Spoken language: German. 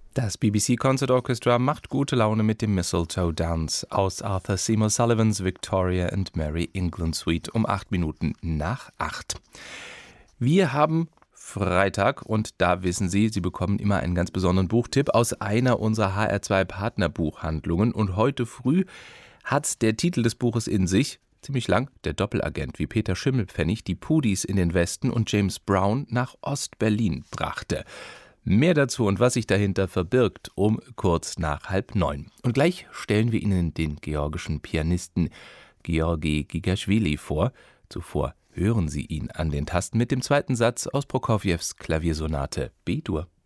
Das BBC Concert Orchestra macht gute Laune mit dem Mistletoe Dance aus Arthur Seymour Sullivans Victoria and Mary England Suite um 8:08. Wir haben Freitag und da wissen Sie bekommen immer einen ganz besonderen Buchtipp aus einer unserer HR2 Partnerbuchhandlungen und heute früh hat der Titel des Buches in sich, ziemlich lang, der Doppelagent, wie Peter Schimmelpfennig die Pudis in den Westen und James Brown nach Ost-Berlin brachte. Mehr dazu und was sich dahinter verbirgt, um kurz nach 8:30. Und gleich stellen wir Ihnen den georgischen Pianisten Georgi Gigaschwili vor. Zuvor hören Sie ihn an den Tasten mit dem zweiten Satz aus Prokofjews Klaviersonate B-Dur.